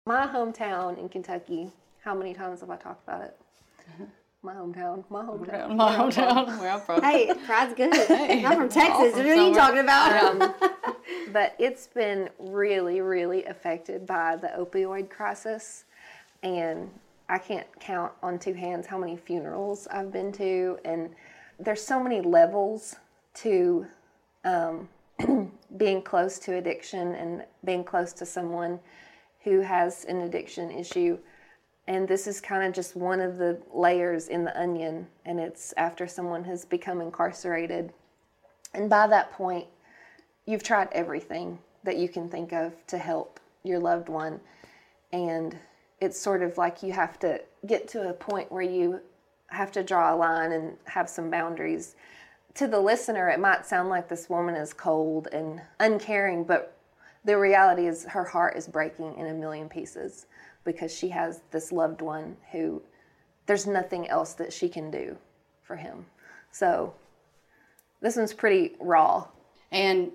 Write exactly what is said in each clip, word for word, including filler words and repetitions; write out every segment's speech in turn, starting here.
My hometown in Kentucky, how many times have I talked about it? My hometown, my hometown. My hometown, where I'm from. Hey, pride's good. Hey, I'm from Texas. awesome What are you somewhere. talking about? Um, but it's been really, really affected by the opioid crisis. And I can't count on two hands how many funerals I've been to. And there's so many levels to um, being close to addiction and being close to someone who has an addiction issue. And this is kind of just one of the layers in the onion, and it's after someone has become incarcerated. And by that point, you've tried everything that you can think of to help your loved one. And it's sort of like you have to get to a point where you have to draw a line and have some boundaries. To the listener, it might sound like this woman is cold and uncaring, but the reality is her heart is breaking in a million pieces because she has this loved one who there's nothing else that she can do for him. So this one's pretty raw. And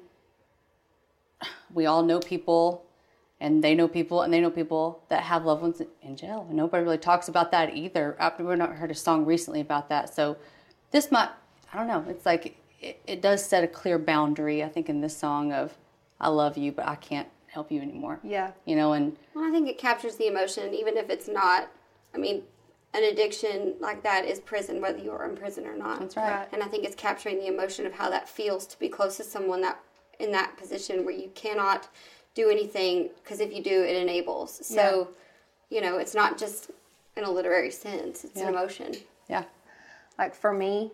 we all know people, and they know people, and they know people that have loved ones in jail. And nobody really talks about that either. After we've not heard a song recently about that. So this might, I don't know, it's like it, it does set a clear boundary, I think, in this song of, I love you, but I can't help you anymore. Yeah. You know, and Well, I think it captures the emotion, even if it's not, I mean, an addiction like that is prison, whether you're in prison or not. that's right. Right. And I think it's capturing the emotion of how that feels to be close to someone that in that position where you cannot do anything, because if you do, it enables. So, you know, it's not just in a literary sense, it's Yeah. an emotion. Yeah. Like for me,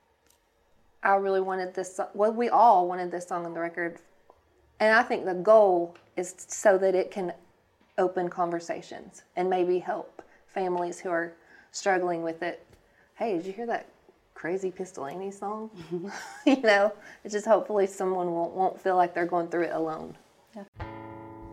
I really wanted this, so- well, we all wanted this song on the record. And I think the goal is so that it can open conversations and maybe help families who are struggling with it. Hey, did you hear that crazy Pistolani song? You know, it's just hopefully someone won't, won't feel like they're going through it alone. Yeah.